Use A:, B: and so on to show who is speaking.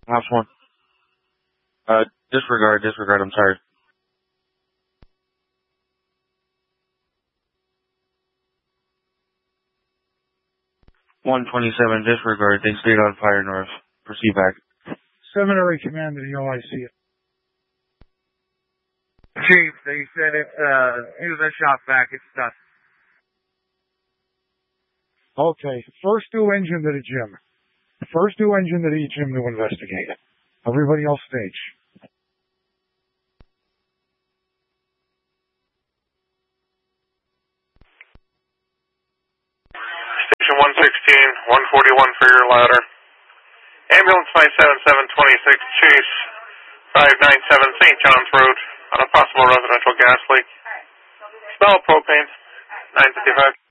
A: House 1. Disregard, I'm sorry. 127, disregard. They stayed on fire north. Proceed back.
B: Seminary Command to the OIC.
C: Chief, they said he was a shot back. It's done.
B: Okay. First due engine to the gym. First due engine to the gym to investigate. Everybody else stage.
D: Station 116, 141 for your ladder. Ambulance 57726, Chase 597 St. John's Road on a possible residential gas leak. Smell propane, 955.